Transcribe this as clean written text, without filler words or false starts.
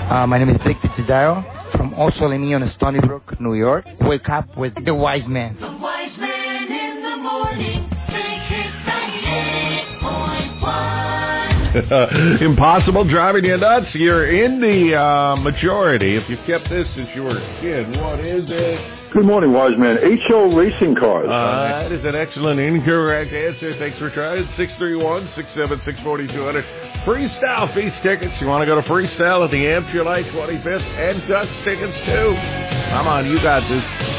My name is Victor Tadaro from Osolini on Stony Brook, New York. Wake up with The Wise Man. The Wise Man in the morning. Big Hits 98.1. Impossible driving you nuts. You're in the majority. If you kept this since you were a kid, what is it? Good morning, Wise Man. HO Racing Cars. That is an excellent incorrect answer. Thanks for trying. 631-676-4200. Freestyle Feast tickets. You want to go to Freestyle at the Amp July 25th? And Dutch tickets, too. Come on, you got this.